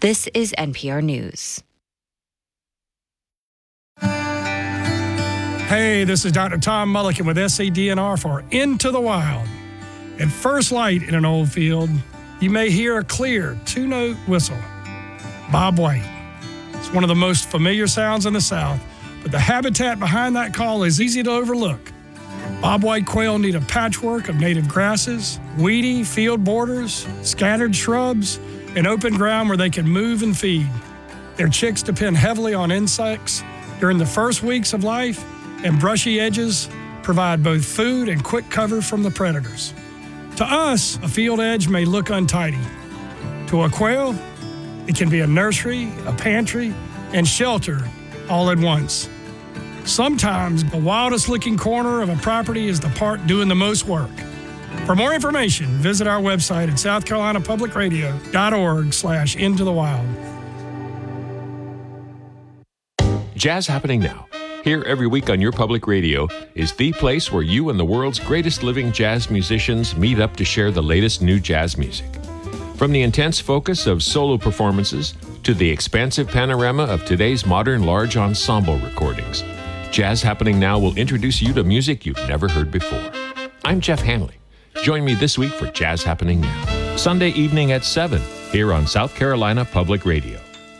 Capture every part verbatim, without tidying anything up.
This is N P R News. Hey, this is Doctor Tom Mulliken with S C D N R for Into the Wild. At first light in an old field, you may hear a clear two-note whistle. Bob White. It's one of the most familiar sounds in the South, but the habitat behind that call is easy to overlook. Bob White quail need a patchwork of native grasses, weedy field borders, scattered shrubs, and open ground where they can move and feed. Their chicks depend heavily on insects during the first weeks of life, and brushy edges provide both food and quick cover from the predators. To us, a field edge may look untidy. To a quail, it can be a nursery, a pantry, and shelter all at once. Sometimes the wildest looking corner of a property is the part doing the most work. For more information, visit our website at south carolina public radio dot org slash into the wild. Jazz Happening Now, here every week on your public radio, is the place where you and the world's greatest living jazz musicians meet up to share the latest new jazz music. From the intense focus of solo performances to the expansive panorama of today's modern large ensemble recordings, Jazz Happening Now will introduce you to music you've never heard before. I'm Jeff Hanley. Join me this week for Jazz Happening Now, Sunday evening at seven, here on South Carolina Public Radio.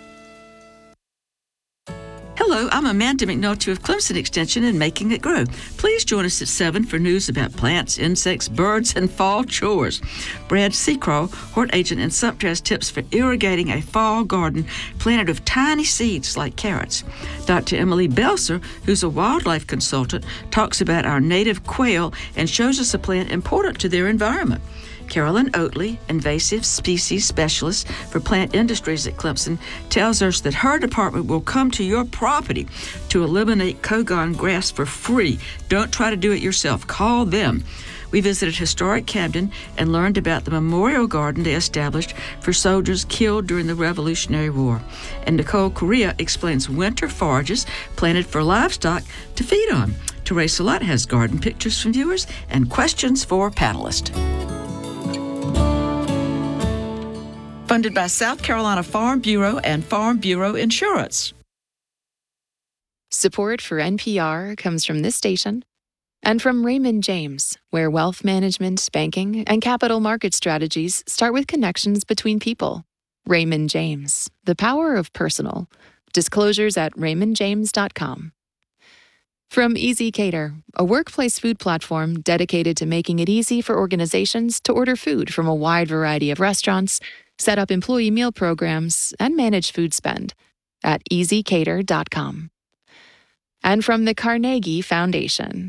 Hello, I'm Amanda McNulty of Clemson Extension and Making It Grow. Please join us at seven for news about plants, insects, birds, and fall chores. Brad Seacraw, hort agent in Sumter, has tips for irrigating a fall garden planted with tiny seeds like carrots. Doctor Emily Belser, who's a wildlife consultant, talks about our native quail and shows us a plant important to their environment. Carolyn Oatley, invasive species specialist for plant industries at Clemson, tells us that her department will come to your property to eliminate Kogon grass for free. Don't try to do it yourself. Call them. We visited historic Camden and learned about the memorial garden they established for soldiers killed during the Revolutionary War. And Nicole Correa explains winter forages planted for livestock to feed on. Teresa Lott has garden pictures from viewers and questions for panelists. Funded by South Carolina Farm Bureau and Farm Bureau Insurance. Support for N P R comes from this station and from Raymond James, where wealth management, banking, and capital market strategies start with connections between people. Raymond James, the power of personal. Disclosures at raymond james dot com. From Easy Cater, a workplace food platform dedicated to making it easy for organizations to order food from a wide variety of restaurants, set up employee meal programs, and manage food spend at easy cater dot com. And from the Carnegie Foundation.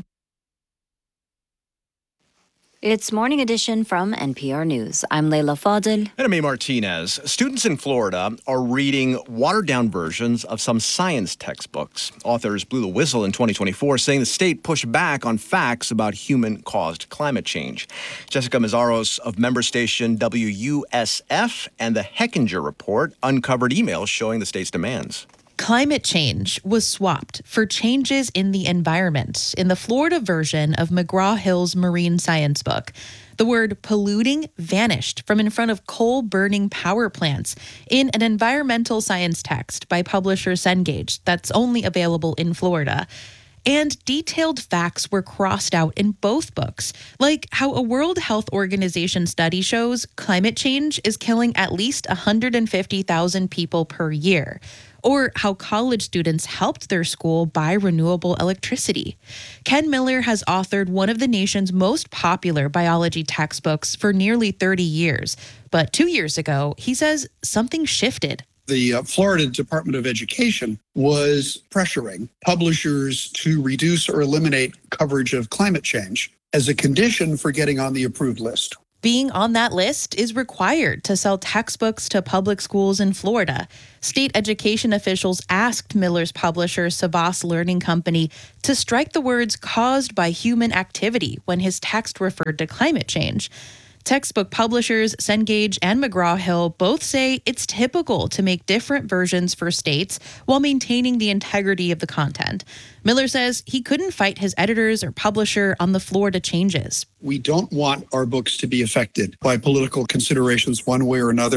It's Morning Edition from N P R News. I'm Leila Fadel. And I'm A. Martinez. Students in Florida are reading watered-down versions of some science textbooks. Authors blew the whistle in twenty twenty-four, saying the state pushed back on facts about human-caused climate change. Jessica Mazzaros of member station W U S F and the Hechinger Report uncovered emails showing the state's demands. Climate change was swapped for changes in the environment in the Florida version of McGraw-Hill's marine science book. The word polluting vanished from in front of coal-burning power plants in an environmental science text by publisher Cengage that's only available in Florida. And detailed facts were crossed out in both books, like how a World Health Organization study shows climate change is killing at least one hundred fifty thousand people per year, or how college students helped their school buy renewable electricity. Ken Miller has authored one of the nation's most popular biology textbooks for nearly thirty years. But two years ago, he says something shifted. The uh, Florida Department of Education was pressuring publishers to reduce or eliminate coverage of climate change as a condition for getting on the approved list. Being on that list is required to sell textbooks to public schools in Florida. State education officials asked Miller's publisher, Savas Learning Company, to strike the words caused by human activity when his text referred to climate change. Textbook publishers Cengage and McGraw-Hill both say it's typical to make different versions for states while maintaining the integrity of the content. Miller says he couldn't fight his editors or publisher on the Florida changes. We don't want our books to be affected by political considerations one way or another.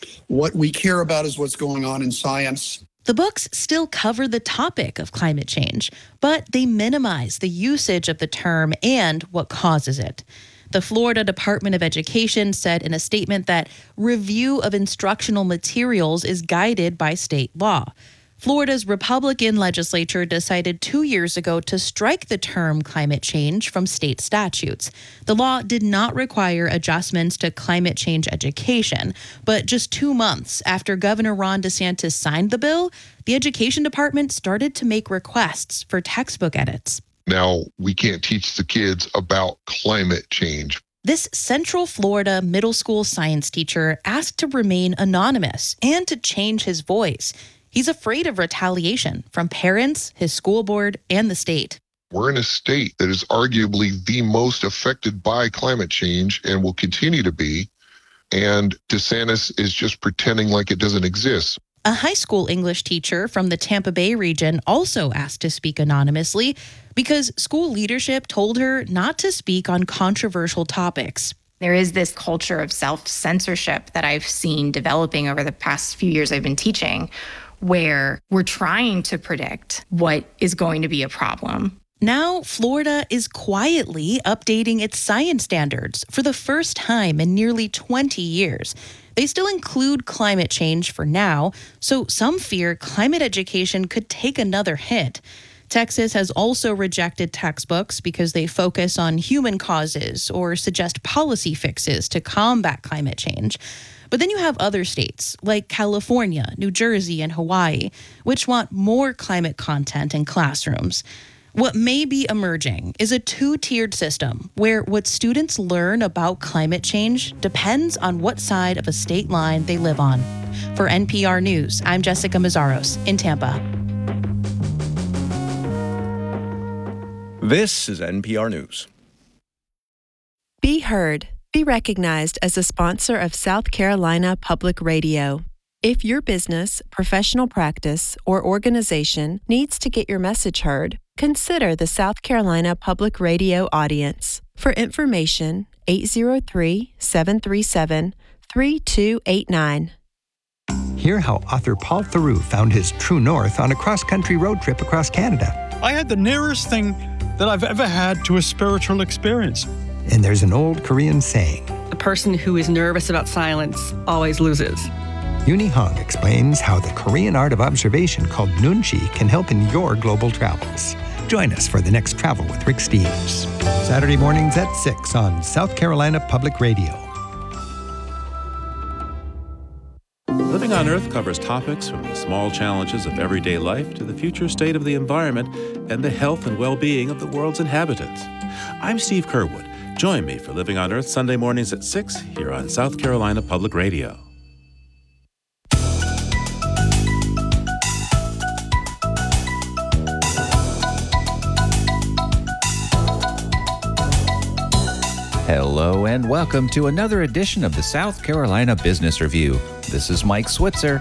What we care about is what's going on in science. The books still cover the topic of climate change, but they minimize the usage of the term and what causes it. The Florida Department of Education said in a statement that review of instructional materials is guided by state law. Florida's Republican legislature decided two years ago to strike the term climate change from state statutes. The law did not require adjustments to climate change education, but just two months after Governor Ron DeSantis signed the bill, the Education Department started to make requests for textbook edits. Now, we can't teach the kids about climate change. This Central Florida middle school science teacher asked to remain anonymous and to change his voice. He's afraid of retaliation from parents, his school board, and the state. We're in a state that is arguably the most affected by climate change and will continue to be. And DeSantis is just pretending like it doesn't exist. A high school English teacher from the Tampa Bay region also asked to speak anonymously because school leadership told her not to speak on controversial topics. There is this culture of self-censorship that I've seen developing over the past few years I've been teaching, where we're trying to predict what is going to be a problem. Now, Florida is quietly updating its science standards for the first time in nearly twenty years. They still include climate change for now, so some fear climate education could take another hit. Texas has also rejected textbooks because they focus on human causes or suggest policy fixes to combat climate change. But then you have other states like California, New Jersey, and Hawaii, which want more climate content in classrooms. What may be emerging is a two-tiered system where what students learn about climate change depends on what side of a state line they live on. For N P R News, I'm Jessica Mazzaros in Tampa. This is N P R News. Be heard. Be recognized as a sponsor of South Carolina Public Radio. If your business, professional practice, or organization needs to get your message heard, consider the South Carolina Public Radio audience. For information, eight zero three, seven three seven, three two eight nine. Hear how author Paul Theroux found his true north on a cross-country road trip across Canada. I had the nearest thing that I've ever had to a spiritual experience. And there's an old Korean saying, "The person who is nervous about silence always loses." Yuni Hong explains how the Korean art of observation called Nunchi can help in your global travels. Join us for the next Travel with Rick Steves. Saturday mornings at six on South Carolina Public Radio. Living on Earth covers topics from the small challenges of everyday life to the future state of the environment and the health and well-being of the world's inhabitants. I'm Steve Kerwood. Join me for Living on Earth Sunday mornings at six here on South Carolina Public Radio. Hello and welcome to another edition of the South Carolina Business Review. This is Mike Switzer.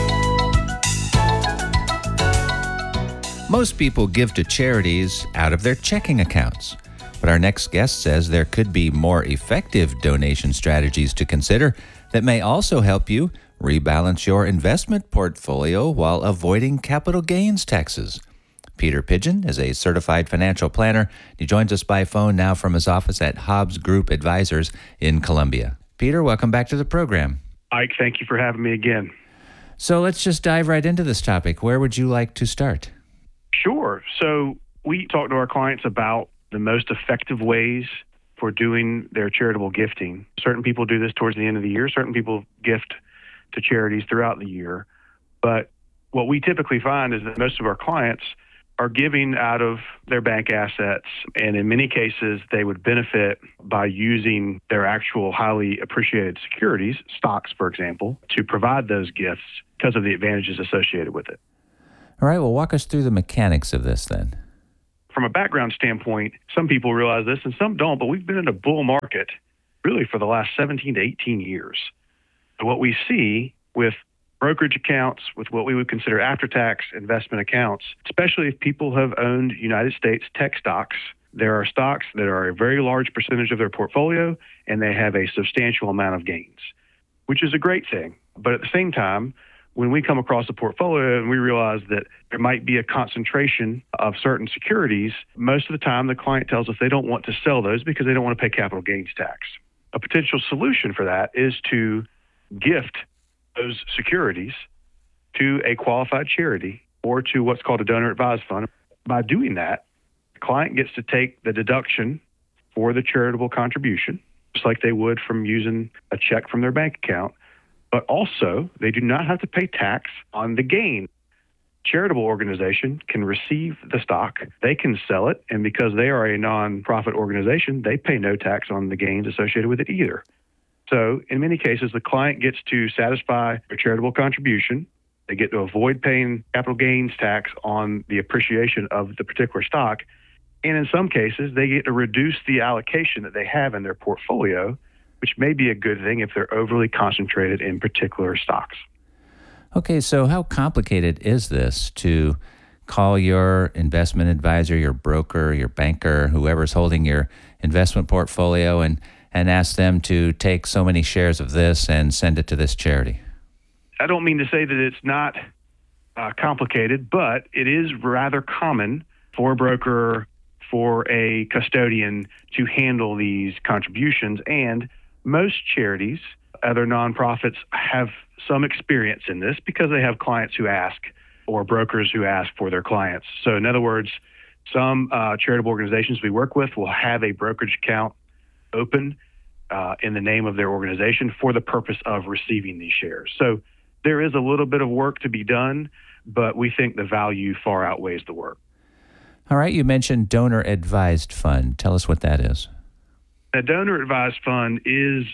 Most people give to charities out of their checking accounts. But our next guest says there could be more effective donation strategies to consider that may also help you rebalance your investment portfolio while avoiding capital gains taxes. Peter Pidgeon is a certified financial planner. He joins us by phone now from his office at Hobbs Group Advisors in Columbia. Peter, welcome back to the program. Ike, thank you for having me again. So let's just dive right into this topic. Where would you like to start? Sure. So we talk to our clients about the most effective ways for doing their charitable gifting. Certain people do this towards the end of the year. Certain people gift to charities throughout the year. But what we typically find is that most of our clients are giving out of their bank assets, and in many cases, they would benefit by using their actual highly appreciated securities, stocks, for example, to provide those gifts because of the advantages associated with it. All right, well, walk us through the mechanics of this then. From a background standpoint, some people realize this and some don't, but we've been in a bull market really for the last seventeen to eighteen years. So what we see with brokerage accounts, with what we would consider after-tax investment accounts, especially if people have owned United States tech stocks, there are stocks that are a very large percentage of their portfolio, and they have a substantial amount of gains, which is a great thing. But at the same time, when we come across a portfolio and we realize that there might be a concentration of certain securities, most of the time the client tells us they don't want to sell those because they don't want to pay capital gains tax. A potential solution for that is to gift those securities to a qualified charity or to what's called a donor advised fund. By doing that, the client gets to take the deduction for the charitable contribution, just like they would from using a check from their bank account. But also, they do not have to pay tax on the gain. Charitable organization can receive the stock, they can sell it, and because they are a nonprofit organization, they pay no tax on the gains associated with it either. So, in many cases, the client gets to satisfy their charitable contribution. They get to avoid paying capital gains tax on the appreciation of the particular stock. And in some cases, they get to reduce the allocation that they have in their portfolio, which may be a good thing if they're overly concentrated in particular stocks. Okay, so how complicated is this to call your investment advisor, your broker, your banker, whoever's holding your investment portfolio, and, and ask them to take so many shares of this and send it to this charity? I don't mean to say that it's not uh, complicated, but it is rather common for a broker, for a custodian to handle these contributions. And most charities, other nonprofits, have some experience in this because they have clients who ask or brokers who ask for their clients. So in other words, some uh, charitable organizations we work with will have a brokerage account open uh, in the name of their organization for the purpose of receiving these shares. So there is a little bit of work to be done, but we think the value far outweighs the work. All right, you mentioned donor advised fund. Tell us what that is. A donor advised fund is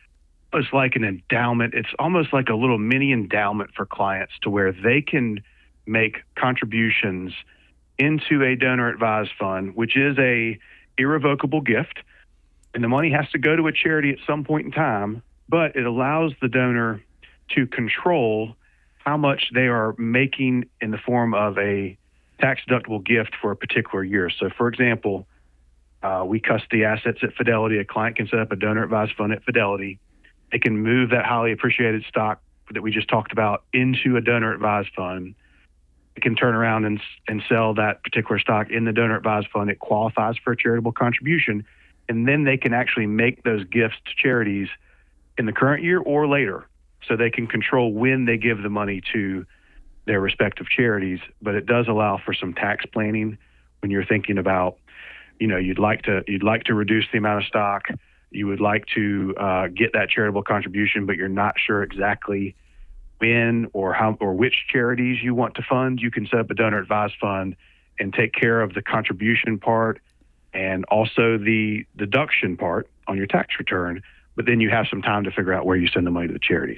it's like an endowment. It's almost like a little mini endowment for clients to where they can make contributions into a donor advised fund, which is a irrevocable gift. And the money has to go to a charity at some point in time, but it allows the donor to control how much they are making in the form of a tax-deductible gift for a particular year. So, for example, uh, we custody assets at Fidelity. A client can set up a donor advised fund at Fidelity. They can move that highly appreciated stock that we just talked about into a donor advised fund. They can turn around and, and sell that particular stock in the donor advised fund. It qualifies for a charitable contribution. And then they can actually make those gifts to charities in the current year or later. So they can control when they give the money to their respective charities. But it does allow for some tax planning when you're thinking about, you know, you'd like to you'd like to reduce the amount of stock. You would like to uh, get that charitable contribution, but you're not sure exactly when or how or which charities you want to fund. You can set up a donor advised fund and take care of the contribution part and also the deduction part on your tax return. But then you have some time to figure out where you send the money to the charities.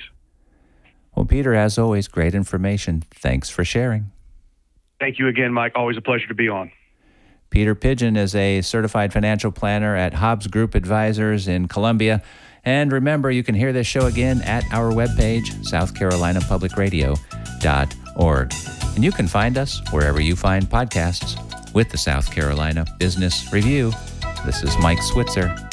Well, Peter, as always, great information. Thanks for sharing. Thank you again, Mike. Always a pleasure to be on. Peter Pigeon is a certified financial planner at Hobbs Group Advisors in Columbia. And remember, you can hear this show again at our webpage, south carolina public radio dot org. And you can find us wherever you find podcasts with the South Carolina Business Review. This is Mike Switzer.